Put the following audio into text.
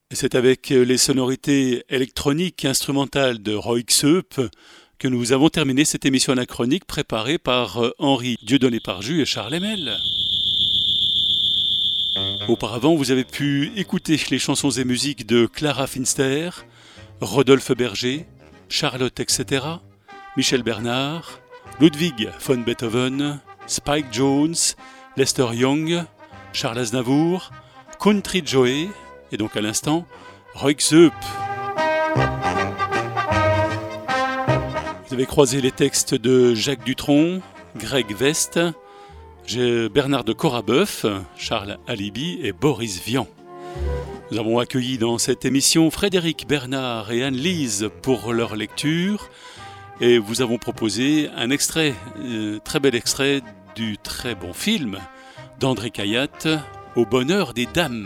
Et c'est avec les sonorités électroniques et instrumentales de Roy Xeup que nous avons terminé cette émission anachronique préparée par Henri Dieudonné Parjus et Charles Emel. Auparavant, vous avez pu écouter les chansons et musiques de Clara Finster, Rodolphe Berger, Charlotte etc., Michel Bernard, Ludwig von Beethoven, Spike Jones, Lester Young, Charles Aznavour, Country Joe et donc à l'instant, Roy Xeup. Vous avez croisé les textes de Jacques Dutronc, Greg Vest, Bernard de Corabeuf, Charles Alibi et Boris Vian. Nous avons accueilli dans cette émission Frédéric Bernard et Anne-Lise pour leur lecture et vous avons proposé un extrait, très bel extrait du très bon film d'André Cayatte, Au bonheur des dames.